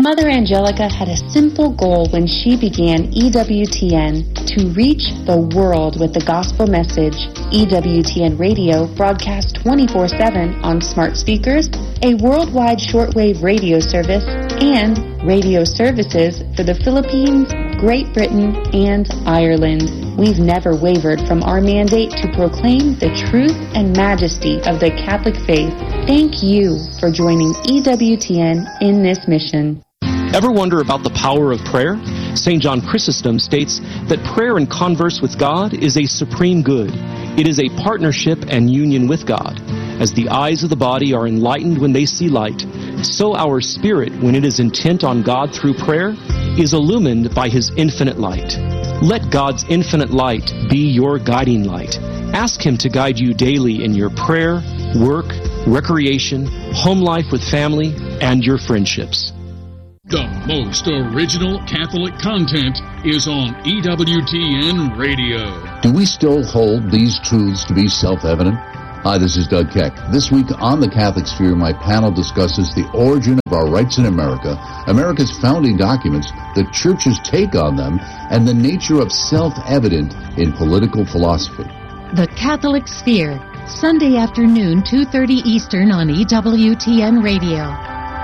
Mother Angelica had a simple goal when she began EWTN: to reach the world with the gospel message. EWTN Radio broadcasts 24/7 on smart speakers, a worldwide shortwave radio service, and radio services for the Philippines, Great Britain, and Ireland. We've never wavered from our mandate to proclaim the truth and majesty of the Catholic faith. Thank you for joining EWTN in this mission. Ever wonder about the power of prayer? St. John Chrysostom states that prayer and converse with God is a supreme good. It is a partnership and union with God. As the eyes of the body are enlightened when they see light, so our spirit, when it is intent on God through prayer, is illumined by His infinite light. Let God's infinite light be your guiding light. Ask Him to guide you daily in your prayer, work, recreation, home life with family, and your friendships. The most original Catholic content is on EWTN Radio. Do we still hold these truths to be self-evident? Hi, this is Doug Keck. This week on The Catholic Sphere, my panel discusses the origin of our rights in America, America's founding documents, the Church's take on them, and the nature of self-evident in political philosophy. The Catholic Sphere, Sunday afternoon, 2:30 Eastern on EWTN Radio.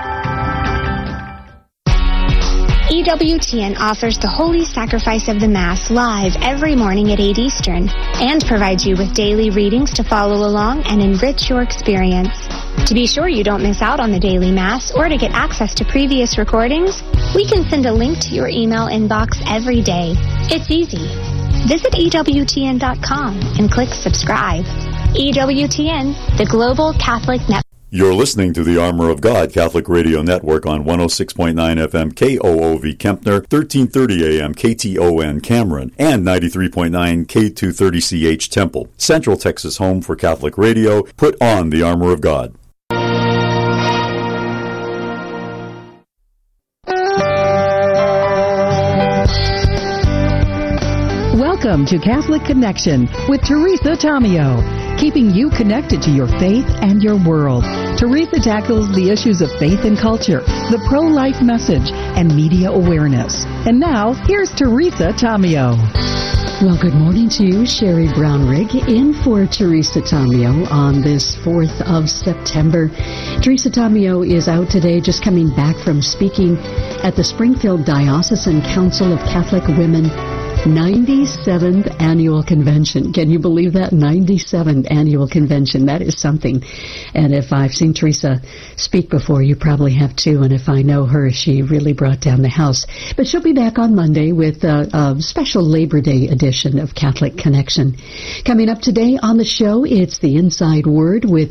EWTN offers the Holy Sacrifice of the Mass live every morning at 8 Eastern and provides you with daily readings to follow along and enrich your experience. To be sure you don't miss out on the daily Mass or to get access to previous recordings, we can send a link to your email inbox every day. It's easy. Visit EWTN.com and click subscribe. EWTN, the Global Catholic Network. You're listening to the Armor of God Catholic Radio Network on 106.9 FM KOOV Kempner, 1330 AM KTON Cameron, and 93.9 K230CH Temple. Central Texas home for Catholic radio. Put on the Armor of God. Welcome to Catholic Connection with Teresa Tomeo, keeping you connected to your faith and your world. Teresa tackles the issues of faith and culture, the pro-life message, and media awareness. And now, here's Teresa Tomeo. Well, good morning to you, Sherry Brownrigg, in for Teresa Tomeo on this 4th of September. Teresa Tomeo is out today, just coming back from speaking at the Springfield Diocesan Council of Catholic Women 97th Annual Convention. Can you believe that? 97th Annual Convention. That is something. And if I've seen Teresa speak before, you probably have too. And if I know her, she really brought down the house. But she'll be back on Monday with a special Labor Day edition of Catholic Connection. Coming up today on the show, it's the Inside Word with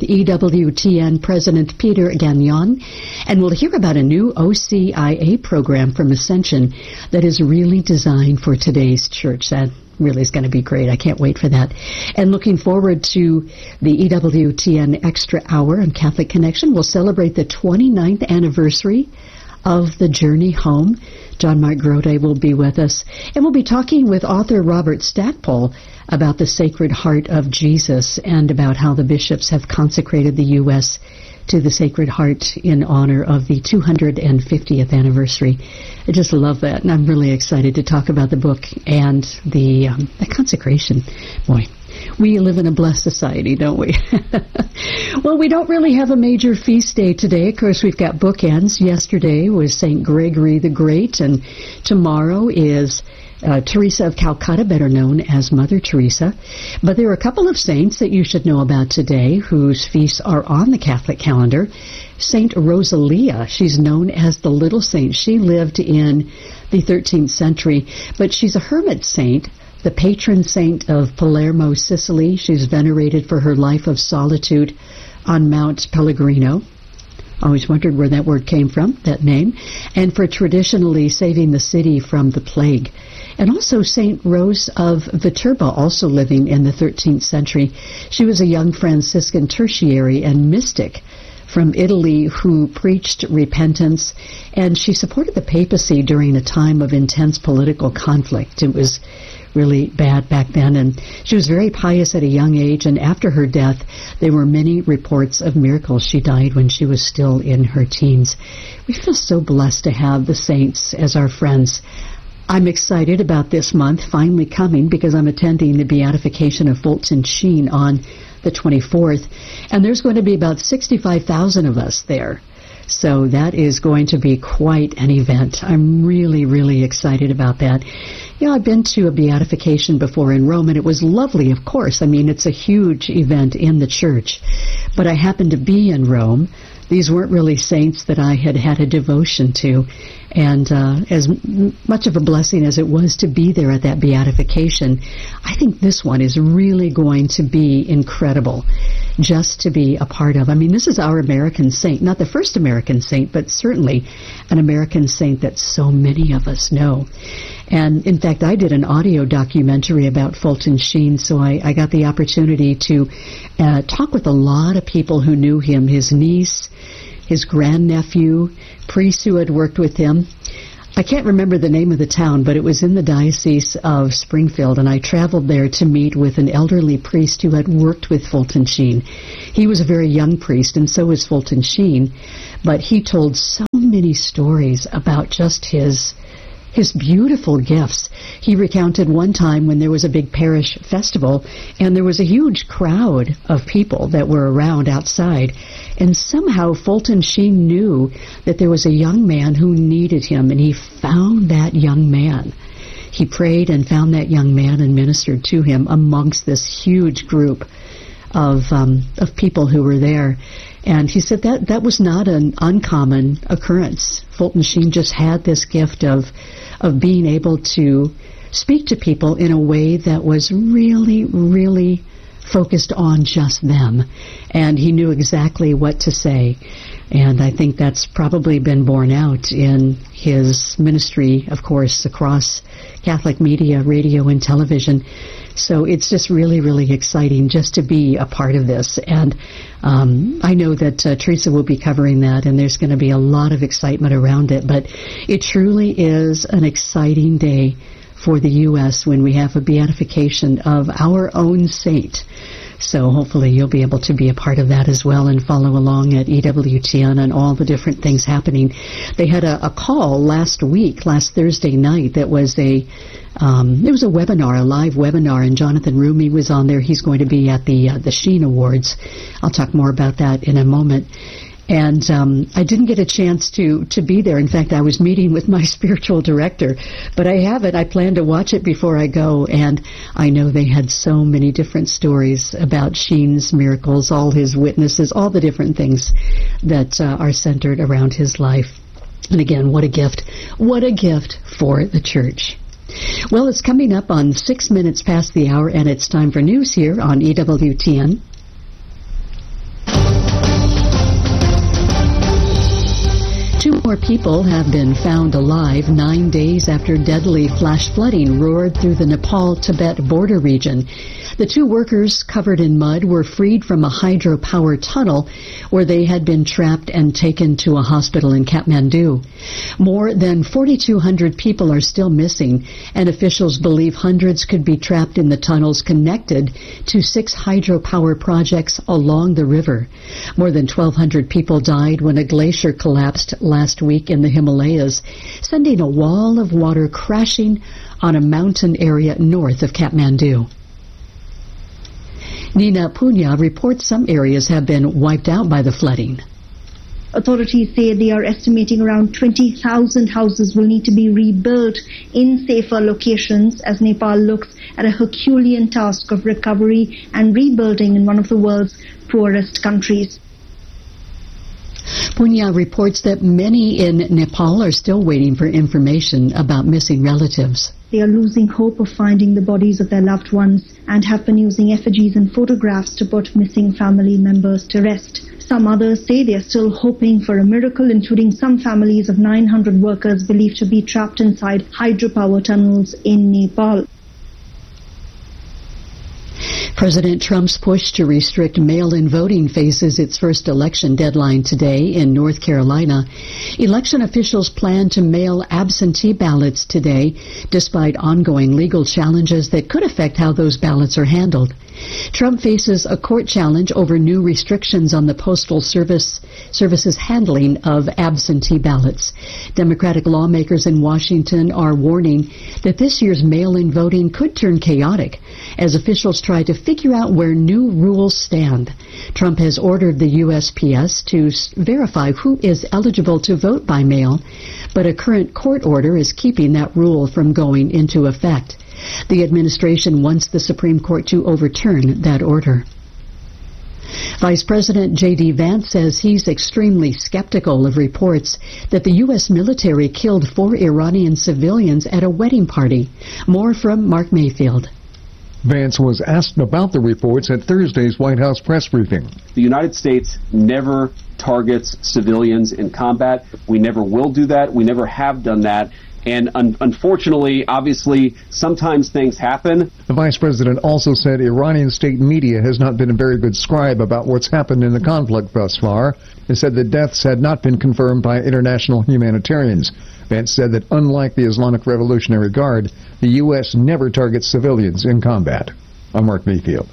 EWTN President Peter Gagnon. And we'll hear about a new OCIA program from Ascension that is really designed for today's church. That really is going to be great. I can't wait for that. And looking forward to the EWTN Extra Hour on Catholic Connection. We'll celebrate the 29th anniversary of the Journey Home. John Mark Grode will be with us. And we'll be talking with author Robert Stackpole about the Sacred Heart of Jesus and about how the bishops have consecrated the U.S. to the Sacred Heart in honor of the 250th anniversary. I just love that, and I'm really excited to talk about the book and the consecration. Boy, we live in a blessed society, don't we? Well, we don't really have a major feast day today. Of course, we've got bookends. Yesterday was St. Gregory the Great, and tomorrow is Teresa of Calcutta, better known as Mother Teresa. But there are a couple of saints that you should know about today whose feasts are on the Catholic calendar. Saint Rosalia, she's known as the Little Saint. She lived in the 13th century, but she's a hermit saint, the patron saint of Palermo, Sicily. She's venerated for her life of solitude on Mount Pellegrino. Always wondered where that word came from, that name, and for traditionally saving the city from the plague. And also St. Rose of Viterbo, also living in the 13th century. She was a young Franciscan tertiary and mystic from Italy who preached repentance, and she supported the papacy during a time of intense political conflict. It was really bad back then, and she was very pious at a young age, and after her death, there were many reports of miracles. She died when she was still in her teens. We feel so blessed to have the saints as our friends. I'm excited about this month finally coming because I'm attending the beatification of Fulton Sheen on the 24th, and there's going to be about 65,000 of us there. So that is going to be quite an event. I'm really, really excited about that. I've been to a beatification before in Rome, and it was lovely, of course. I mean, it's a huge event in the church. But I happened to be in Rome. These weren't really saints that I had had a devotion to. And as much of a blessing as it was to be there at that beatification, I think this one is really going to be incredible just to be a part of. I mean, this is our American saint, not the first American saint, but certainly an American saint that so many of us know. And in fact, I did an audio documentary about Fulton Sheen, so I got the opportunity to talk with a lot of people who knew him, his niece, his grandnephew, priests who had worked with him. I can't remember the name of the town, but it was in the Diocese of Springfield, and I traveled there to meet with an elderly priest who had worked with Fulton Sheen. He was a very young priest, and so was Fulton Sheen, but he told so many stories about just his beautiful gifts. He recounted one time when there was a big parish festival, and there was a huge crowd of people that were around outside, and somehow Fulton Sheen knew that there was a young man who needed him, and he found that young man. He prayed and found that young man and ministered to him amongst this huge group of people who were there. And he said that was not an uncommon occurrence. Fulton Sheen just had this gift of being able to speak to people in a way that was really, really focused on just them. And he knew exactly what to say. And I think that's probably been borne out in his ministry, of course, across Catholic media, radio, and television. So it's just really, really exciting just to be a part of this. And I know that Teresa will be covering that, and there's going to be a lot of excitement around it. But it truly is an exciting day for the U.S. when we have a beatification of our own saint. So hopefully you'll be able to be a part of that as well and follow along at EWTN and all the different things happening. They had a call last Thursday night, that was it was a webinar, a live webinar, and Jonathan Rumi was on there. He's going to be at the Sheen Awards. I'll talk more about that in a moment. And I didn't get a chance to be there. In fact, I was meeting with my spiritual director, but I have it. I plan to watch it before I go, and I know they had so many different stories about Sheen's miracles, all his witnesses, all the different things that are centered around his life. And again, what a gift. What a gift for the church. Well, it's coming up on 6 minutes past the hour, and it's time for news here on EWTN. Two more people have been found alive 9 days after deadly flash flooding roared through the Nepal-Tibet border region. The two workers covered in mud were freed from a hydropower tunnel where they had been trapped and taken to a hospital in Kathmandu. More than 4,200 people are still missing, and officials believe hundreds could be trapped in the tunnels connected to 6 hydropower projects along the river. More than 1,200 people died when a glacier collapsed last week in the Himalayas, sending a wall of water crashing on a mountain area north of Kathmandu. Nina Punya reports some areas have been wiped out by the flooding. Authorities say they are estimating around 20,000 houses will need to be rebuilt in safer locations as Nepal looks at a Herculean task of recovery and rebuilding in one of the world's poorest countries. Punya reports that many in Nepal are still waiting for information about missing relatives. They are losing hope of finding the bodies of their loved ones and have been using effigies and photographs to put missing family members to rest. Some others say they are still hoping for a miracle, including some families of 900 workers believed to be trapped inside hydropower tunnels in Nepal. President Trump's push to restrict mail-in voting faces its first election deadline today in North Carolina. Election officials plan to mail absentee ballots today, despite ongoing legal challenges that could affect how those ballots are handled. Trump faces a court challenge over new restrictions on the Postal Service's handling of absentee ballots. Democratic lawmakers in Washington are warning that this year's mail-in voting could turn chaotic as officials try to figure out where new rules stand. Trump has ordered the USPS to verify who is eligible to vote by mail, but a current court order is keeping that rule from going into effect. The administration wants the Supreme Court to overturn that order. Vice President J.D. Vance says he's extremely skeptical of reports that the U.S. military killed 4 Iranian civilians at a wedding party. More from Mark Mayfield. Vance was asked about the reports at Thursday's White House press briefing. The United States never targets civilians in combat. We never will do that. We never have done that. And unfortunately, obviously, sometimes things happen. The vice president also said Iranian state media has not been a very good scribe about what's happened in the conflict thus far. They said the deaths had not been confirmed by international humanitarians. Vance said that unlike the Islamic Revolutionary Guard, the U.S. never targets civilians in combat. I'm Mark Mayfield.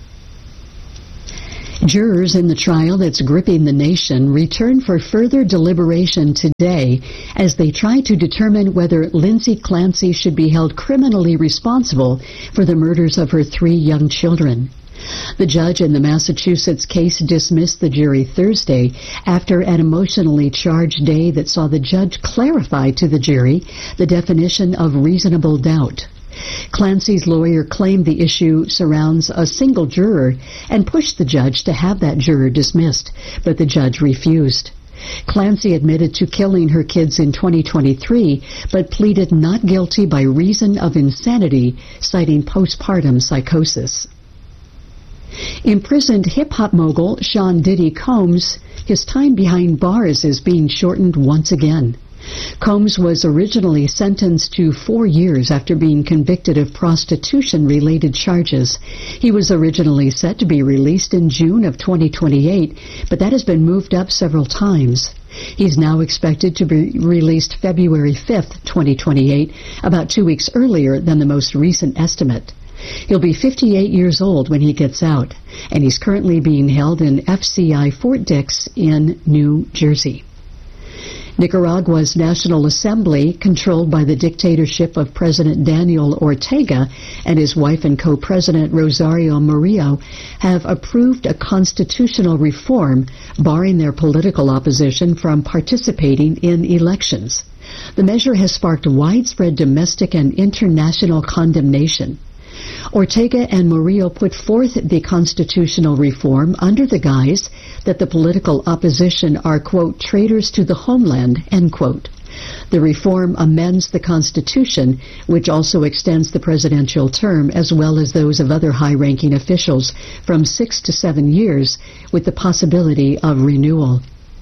Jurors in the trial that's gripping the nation return for further deliberation today as they try to determine whether Lindsay Clancy should be held criminally responsible for the murders of her 3 young children. The judge in the Massachusetts case dismissed the jury Thursday after an emotionally charged day that saw the judge clarify to the jury the definition of reasonable doubt. Clancy's lawyer claimed the issue surrounds a single juror and pushed the judge to have that juror dismissed, but the judge refused. Clancy admitted to killing her kids in 2023, but pleaded not guilty by reason of insanity, citing postpartum psychosis. Imprisoned hip-hop mogul Sean Diddy Combs, his time behind bars is being shortened once again. Combs was originally sentenced to 4 years after being convicted of prostitution-related charges. He was originally set to be released in June of 2028, but that has been moved up several times. He's now expected to be released February 5th, 2028, about 2 weeks earlier than the most recent estimate. He'll be 58 years old when he gets out, and he's currently being held in FCI Fort Dix in New Jersey. Nicaragua's National Assembly, controlled by the dictatorship of President Daniel Ortega and his wife and co-president Rosario Murillo, have approved a constitutional reform barring their political opposition from participating in elections. The measure has sparked widespread domestic and international condemnation. Ortega and Murillo put forth the constitutional reform under the guise that the political opposition are, quote, traitors to the homeland, end quote. The reform amends the Constitution, which also extends the presidential term as well as those of other high-ranking officials from 6 to 7 years, with the possibility of renewal.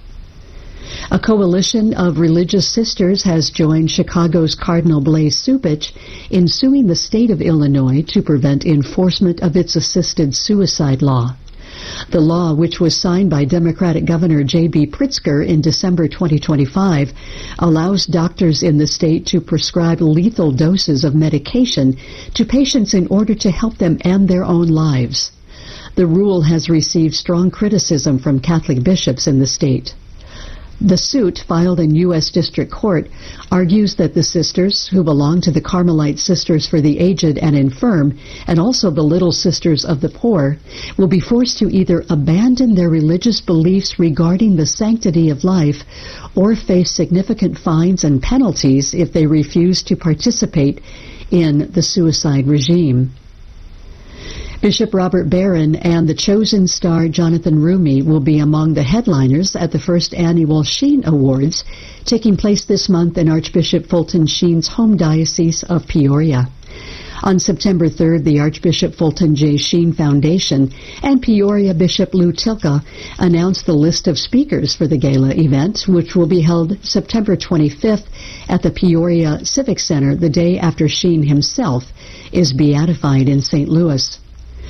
A coalition of religious sisters has joined Chicago's Cardinal Blaise Cupich in suing the state of Illinois to prevent enforcement of its assisted suicide law. The law, which was signed by Democratic Governor J.B. Pritzker in December 2025, allows doctors in the state to prescribe lethal doses of medication to patients in order to help them end their own lives. The rule has received strong criticism from Catholic bishops in the state. The suit, filed in U.S. District Court, argues that the sisters, who belong to the Carmelite Sisters for the Aged and Infirm, and also the Little Sisters of the Poor, will be forced to either abandon their religious beliefs regarding the sanctity of life or face significant fines and penalties if they refuse to participate in the suicide regime. Bishop Robert Barron and the Chosen Star Jonathan Rumi will be among the headliners at the first annual Sheen Awards, taking place this month in Archbishop Fulton Sheen's home diocese of Peoria. On September 3rd, the Archbishop Fulton J. Sheen Foundation and Peoria Bishop Lou Tilka announced the list of speakers for the gala event, which will be held September 25th at the Peoria Civic Center, the day after Sheen himself is beatified in St. Louis.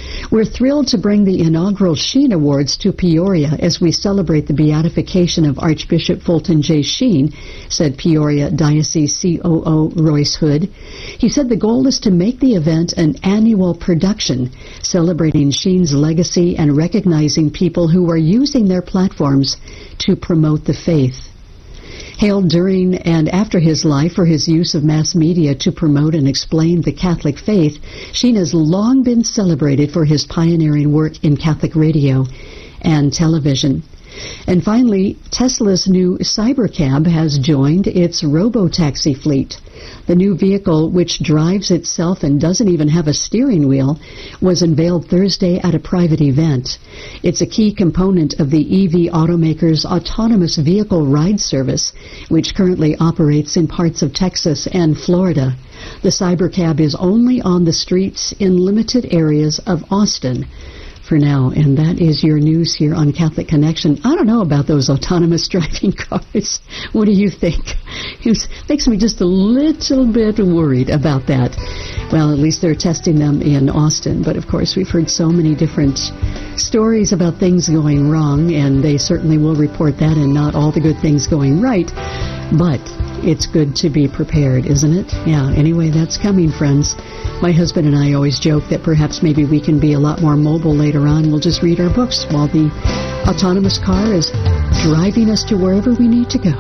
We're thrilled to bring the inaugural Sheen Awards to Peoria as we celebrate the beatification of Archbishop Fulton J. Sheen, said Peoria Diocese COO Royce Hood. He said the goal is to make the event an annual production, celebrating Sheen's legacy and recognizing people who are using their platforms to promote the faith. Hailed during and after his life for his use of mass media to promote and explain the Catholic faith, Sheen has long been celebrated for his pioneering work in Catholic radio and television. And finally, Tesla's new Cybercab has joined its robo-taxi fleet. The new vehicle, which drives itself and doesn't even have a steering wheel, was unveiled Thursday at a private event. It's a key component of the EV automaker's autonomous vehicle ride service, which currently operates in parts of Texas and Florida. The Cybercab is only on the streets in limited areas of Austin for now, and that is your news here on Catholic Connection. I don't know about those autonomous driving cars. What do you think? It makes me just a little bit worried about that. Well, at least they're testing them in Austin, but of course we've heard so many different stories about things going wrong, and they certainly will report that, and not all the good things going right, but it's good to be prepared, isn't it? Yeah, anyway, that's coming, friends. My husband and I always joke that perhaps maybe we can be a lot more mobile later on. We'll just read our books while the autonomous car is driving us to wherever we need to go.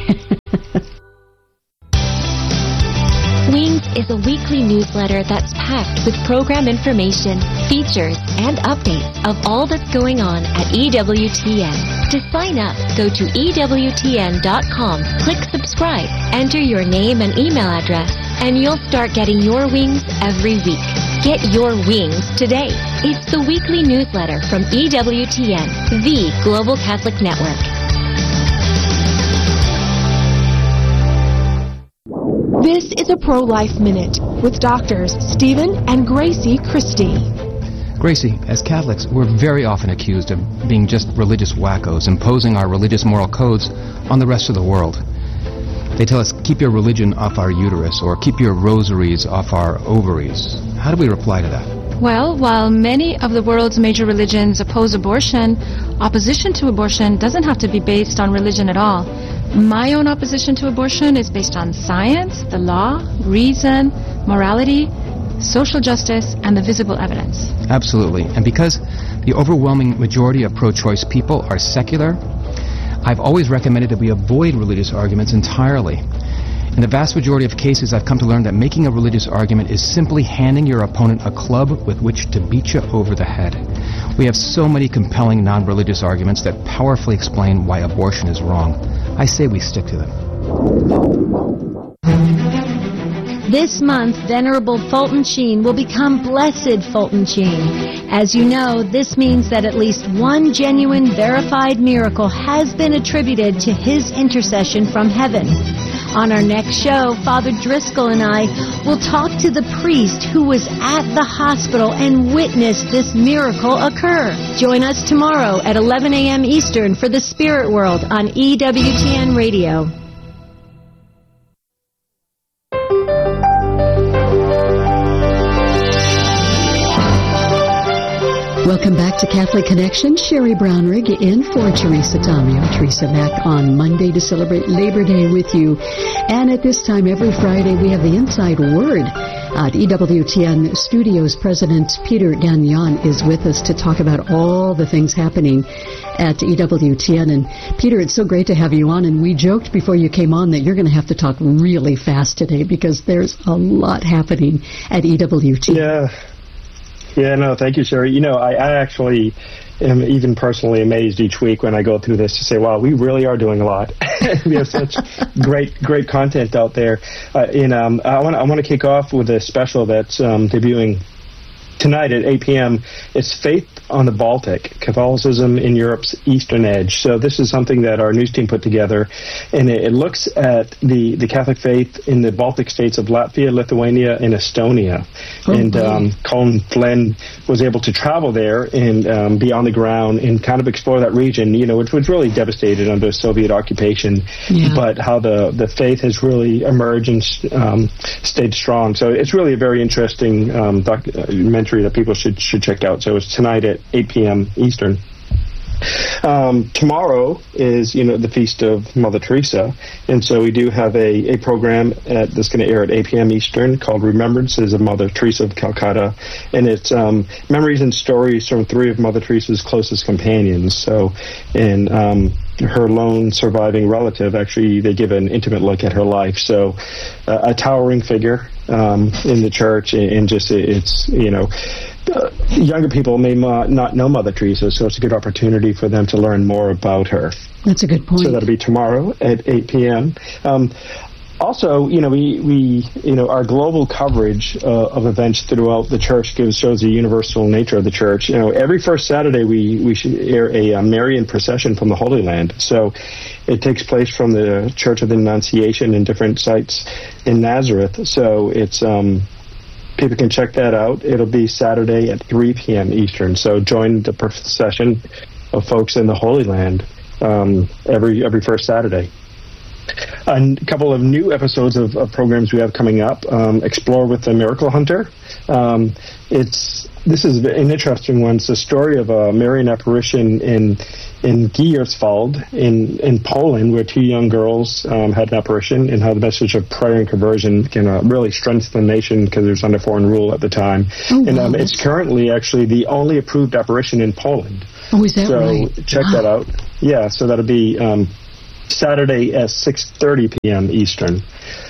Wings is a weekly newsletter that's packed with program information, features, and updates of all that's going on at EWTN. To sign up, go to EWTN.com, click subscribe, enter your name and email address, and you'll start getting your wings every week. Get your wings today. It's the weekly newsletter from EWTN, the Global Catholic Network. This is a Pro-Life Minute with Doctors Stephen and Gracie Christie. Gracie, as Catholics, we're very often accused of being just religious wackos, imposing our religious moral codes on the rest of the world. They tell us, keep your religion off our uterus, or keep your rosaries off our ovaries. How do we reply to that? Well, while many of the world's major religions oppose abortion, opposition to abortion doesn't have to be based on religion at all. My own opposition to abortion is based on science, the law, reason, morality, social justice, and the visible evidence. Absolutely. And because the overwhelming majority of pro-choice people are secular, I've always recommended that we avoid religious arguments entirely. In the vast majority of cases, I've come to learn that making a religious argument is simply handing your opponent a club with which to beat you over the head. We have so many compelling non-religious arguments that powerfully explain why abortion is wrong. I say we stick to them. This month, Venerable Fulton Sheen will become Blessed Fulton Sheen. As you know, this means that at least one genuine, verified miracle has been attributed to his intercession from heaven. On our next show, Father Driscoll and I will talk to the priest who was at the hospital and witnessed this miracle occur. Join us tomorrow at 11 a.m. Eastern for The Spirit World on EWTN Radio. Welcome back to Catholic Connection. Sherry Brownrigg in for Teresa Tomeo. Teresa back on Monday to celebrate Labor Day with you. And at this time every Friday we have the Inside Word. At EWTN Studios, President Peter Gagnon is with us to talk about all the things happening at EWTN. And Peter, it's so great to have you on. And we joked before you came on that you're going to have to talk really fast today because there's a lot happening at EWTN. Yeah, no, thank you, Sherry. You know, I actually am even personally amazed each week when I go through this to say, wow, we really are doing a lot. We have such great content out there. I want to kick off with a special that's debuting tonight at 8 p.m. It's Faith on the Baltic, Catholicism in Europe's Eastern Edge. So this is something that our news team put together, and it looks at the Catholic faith in the Baltic states of Latvia, Lithuania, and Estonia. Colin Flynn was able to travel there and be on the ground and kind of explore that region, you know, which was really devastated under Soviet occupation, but how the faith has really emerged and stayed strong. So it's really a very interesting documentary documentary that people should check out. So it's tonight at 8 p.m. Eastern. Tomorrow is, the Feast of Mother Teresa, and so we do have a program that's going to air at 8 p.m. Eastern called Remembrances of Mother Teresa of Calcutta, and it's memories and stories from 3 of Mother Teresa's closest companions. So, and her lone surviving relative, actually, they give an intimate look at her life. So, a towering figure in the church, and just it's younger people may not know Mother Teresa, so it's a good opportunity for them to learn more about her. That's a good point. So that'll be tomorrow at 8 p.m. Also, we our global coverage of events throughout the church shows the universal nature of the church. Every first Saturday we should air a Marian procession from the Holy Land. So it takes place from the Church of the Annunciation in different sites in Nazareth. So it's people can check that out. It'll be Saturday at 3 p.m. Eastern. So join the procession of folks in the Holy Land every first Saturday. A couple of new episodes of programs we have coming up. Explore with the Miracle Hunter. This is an interesting one. It's the story of a Marian apparition in Gierswald in Poland, where 2 young girls had an apparition, and how the message of prayer and conversion can really strengthen the nation because it was under foreign rule at the time. Oh, and wow. It's currently actually the only approved apparition in Poland. Oh, is that right? So check that out. Yeah, so that'll be Saturday at 6:30 p.m. Eastern.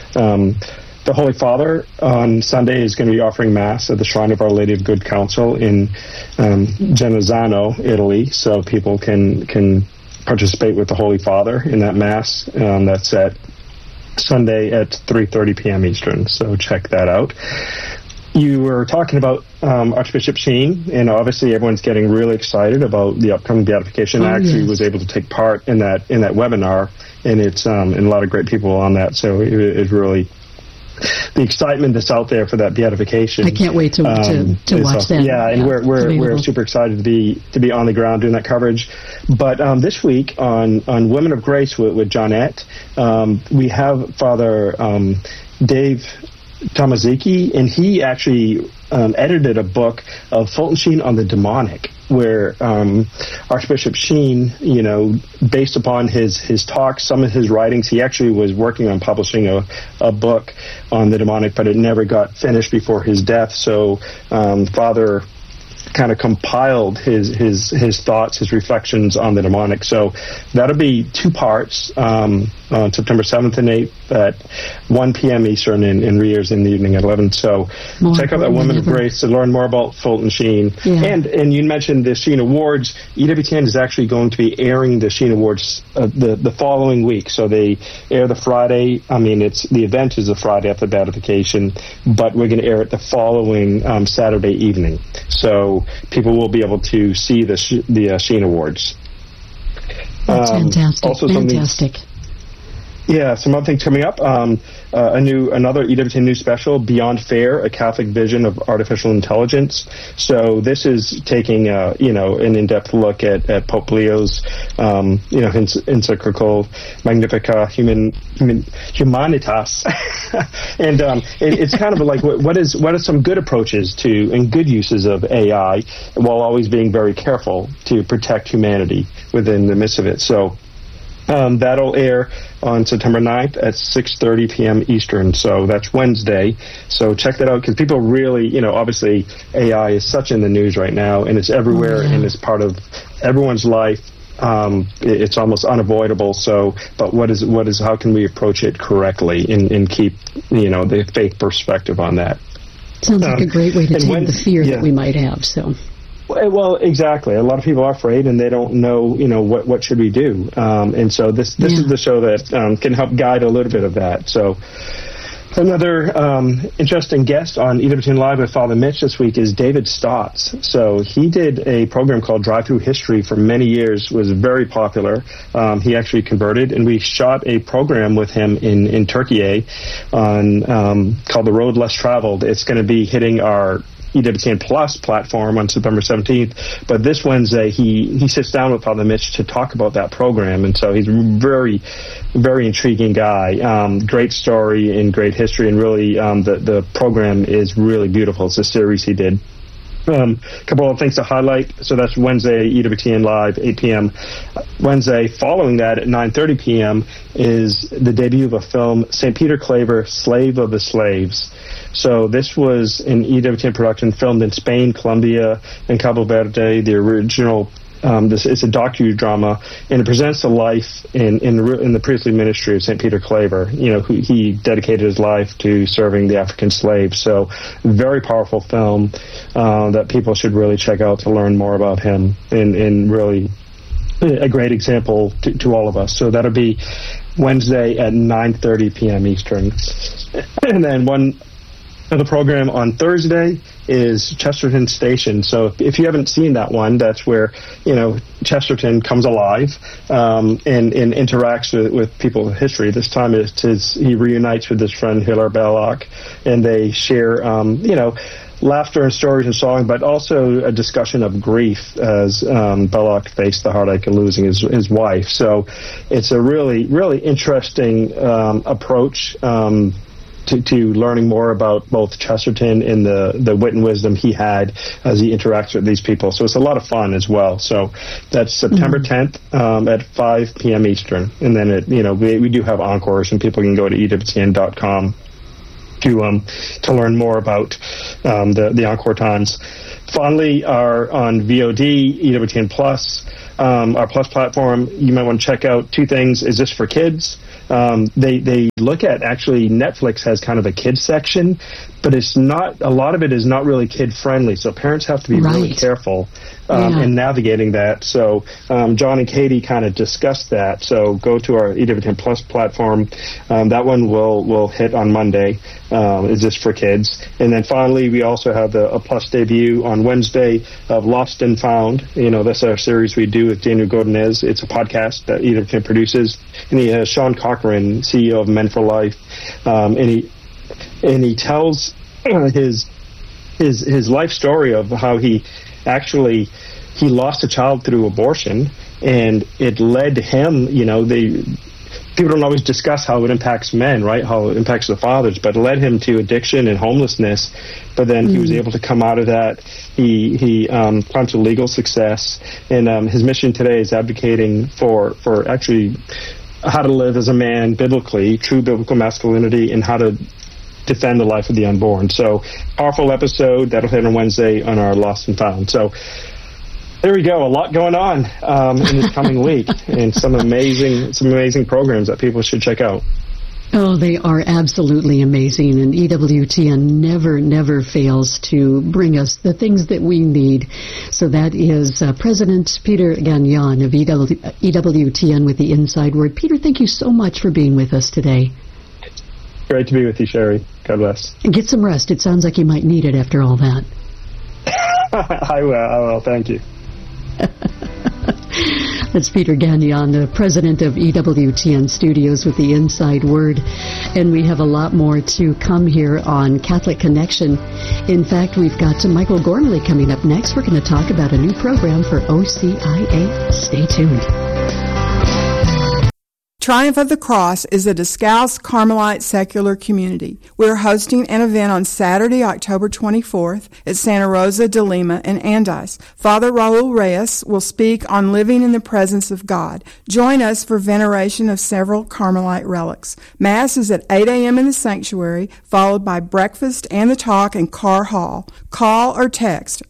The Holy Father on Sunday is going to be offering Mass at the Shrine of Our Lady of Good Counsel in Genazzano, Italy, so people can participate with the Holy Father in that Mass. That's at Sunday at 3:30 p.m. Eastern, so check that out. You were talking about Archbishop Sheen, and obviously everyone's getting really excited about the upcoming beatification. I actually was able to take part in that webinar, and it's and a lot of great people on that, so it really... the excitement that's out there for that beatification. I can't wait to watch that. Yeah, and we're super excited to be on the ground doing that coverage. But this week on Women of Grace with Johnette, we have Father Dave Tomaszewski, and he actually edited a book of Fulton Sheen on the demonic, where Archbishop Sheen, based upon his talks, some of his writings, he actually was working on publishing a book on the demonic, but it never got finished before his death. So Father kind of compiled his thoughts, his reflections on the demonic. So that'll be 2 parts on September 7th and 8th at 1 p.m. Eastern and re-airs in the evening at 11. So check out that Women of Grace to learn more about Fulton Sheen. Yeah. And you mentioned the Sheen Awards. EWTN is actually going to be airing the Sheen Awards the following week. So they air the Friday. The event is the Friday after beatification, but we're going to air it the following Saturday evening. So people will be able to see the Sheen Awards. That's fantastic. Also fantastic. Yeah, some other things coming up. Another EWTN news special, Beyond Fair, a Catholic vision of artificial intelligence. So this is taking an in-depth look at Pope Leo's encyclical Magnificat Humanitas, and it's kind of like what are some good approaches to and good uses of AI, while always being very careful to protect humanity within the midst of it. So. That'll air on September 9th at 6:30 p.m. Eastern, so that's Wednesday. So check that out, because people really, obviously AI is such in the news right now, and it's everywhere, and it's part of everyone's life. It's almost unavoidable. So, but how can we approach it correctly and keep, the faith perspective on that? Sounds like a great way to tame the fear that we might have, so... Well, exactly. A lot of people are afraid, and they don't know, what should we do. And so this is the show that can help guide a little bit of that. So another interesting guest on EWTN Live with Father Mitch this week is David Stotts. So he did a program called Drive Through History for many years, was very popular. He actually converted, and we shot a program with him in Turkey on called The Road Less Traveled. It's going to be hitting our EWTN Plus platform on September 17th, but this Wednesday he sits down with Father Mitch to talk about that program, and so he's a very, very intriguing guy. Great story and great history, and really the program is really beautiful. It's a series he did. A couple of things to highlight. So that's Wednesday, EWTN Live, 8 p.m. Wednesday following that at 9:30 p.m. is the debut of a film, St. Peter Claver, Slave of the Slaves. So this was an EWTN production filmed in Spain, Colombia, and Cabo Verde. The original it's a docudrama, and it presents the life in the priestly ministry of St. Peter Claver. Who he dedicated his life to serving the African slaves. So, very powerful film that people should really check out to learn more about him, and really a great example to all of us. So that'll be Wednesday at 9:30 p.m. Eastern, and then one. The program on Thursday is Chesterton Station. So if you haven't seen that one, that's where, Chesterton comes alive and interacts with people in history. This time he reunites with his friend Hilaire Belloc, and they share, laughter and stories and song, but also a discussion of grief as Belloc faced the heartache of losing his wife. So it's a really, really interesting approach to learning more about both Chesterton and the wit and wisdom he had as he interacts with these people. So it's a lot of fun as well. So that's September 10th at 5 p.m. Eastern. And then, we do have encores, and people can go to EWTN.com to learn more about the encore times. Finally, on VOD, EWTN Plus, our Plus platform, you might want to check out two things. Is this for kids? They look at, actually, Netflix has kind of a kids section, but it's not, a lot of it is not really kid friendly, so parents have to be really careful in navigating that. So John and Katie kind of discussed that. So go to our EWTN Plus platform. That one will hit on Monday. Is this for kids? And then finally, we also have a Plus debut on Wednesday of Lost and Found. That's our series we do with Daniel Godinez. It's a podcast that EWTN produces, and he has Sean Cochran, CEO of Men for Life, and he tells his life story of how he lost a child through abortion, and it led him. People don't always discuss how it impacts men, right? How it impacts the fathers, but it led him to addiction and homelessness. But then he was able to come out of that. He climbed to legal success, and his mission today is advocating for actually how to live as a man biblically, true biblical masculinity, and how to defend the life of the unborn. So, powerful episode that'll hit on Wednesday on our Lost and Found. So, there we go. A lot going on in this coming week, and some amazing programs that people should check out. Oh, they are absolutely amazing, and EWTN never fails to bring us the things that we need. So that is President Peter Gagnon of EWTN with the Inside Word. Peter, thank you so much for being with us today. Great to be with you, Sherry. God bless. And get some rest. It sounds like you might need it after all that. I will. Thank you. That's Peter Gagnon, the president of EWTN Studios with the Inside Word. And we have a lot more to come here on Catholic Connection. In fact, we've got Michael Gormley coming up next. We're going to talk about a new program for OCIA. Stay tuned. Triumph of the Cross is a Discalced Carmelite secular community. We're hosting an event on Saturday, October 24th at Santa Rosa de Lima in Andes. Father Raul Reyes will speak on living in the presence of God. Join us for veneration of several Carmelite relics. Mass is at 8 a.m. in the sanctuary, followed by breakfast and the talk in Carr Hall. Call or text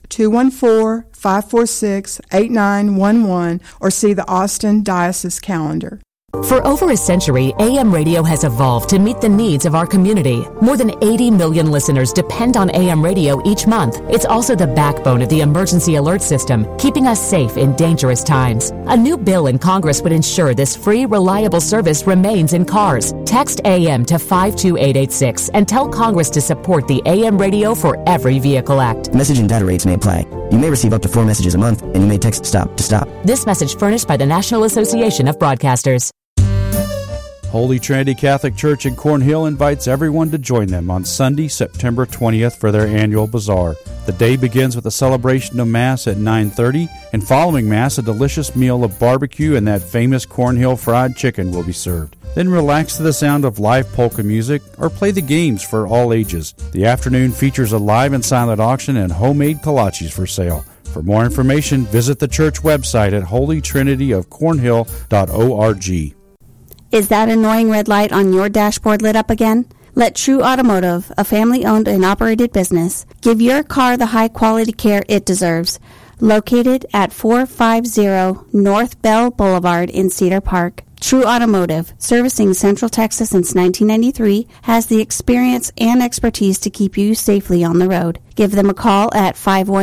214-546-8911 or see the Austin Diocese calendar. For over a century, AM radio has evolved to meet the needs of our community. More than 80 million listeners depend on AM radio each month. It's also the backbone of the emergency alert system, keeping us safe in dangerous times. A new bill in Congress would ensure this free, reliable service remains in cars. Text AM to 52886 and tell Congress to support the AM radio for every vehicle act. Message and data rates may apply. You may receive up to 4 messages a month, and you may text STOP to stop. This message furnished by the National Association of Broadcasters. Holy Trinity Catholic Church in Cornhill invites everyone to join them on Sunday, September 20th for their annual bazaar. The day begins with a celebration of Mass at 9:30, and following Mass, a delicious meal of barbecue and that famous Cornhill fried chicken will be served. Then relax to the sound of live polka music or play the games for all ages. The afternoon features a live and silent auction and homemade kolaches for sale. For more information, visit the church website at holytrinityofcornhill.org. Is that annoying red light on your dashboard lit up again? Let True Automotive, a family-owned and operated business, give your car the high-quality care it deserves. Located at 450 North Bell Boulevard in Cedar Park, True Automotive, servicing Central Texas since 1993, has the experience and expertise to keep you safely on the road. Give them a call at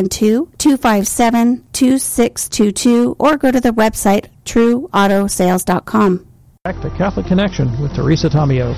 512-257-2622 or go to their website, trueautosales.com. Back to Catholic Connection with Teresa Tomeo.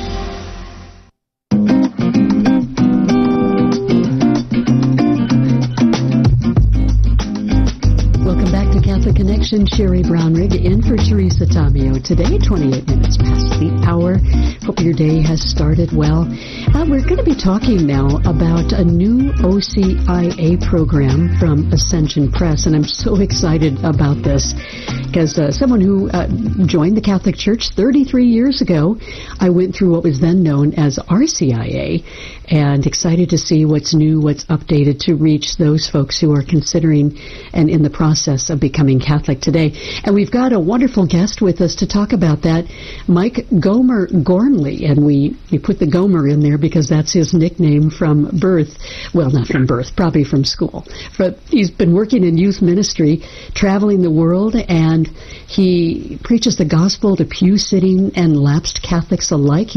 Welcome back to Catholic Connection. Sherry Brownrigg in for Teresa Tomeo. Today, 28 minutes past the hour. Hope your day has started well. We're going to be talking now about a new OCIA program from Ascension Press, and I'm so excited about this because someone who joined the Catholic Church 33 years ago, I went through what was then known as RCIA, and excited to see what's new, what's updated to reach those folks who are considering and in the process of becoming Catholic today. And we've got a wonderful guest with us to talk about that, Mike Gomer Gormley, and we put the Gomer in there because that's his nickname from birth. Well, not from birth, probably from school. But he's been working in youth ministry, traveling the world, and he preaches the gospel to pew-sitting and lapsed Catholics alike.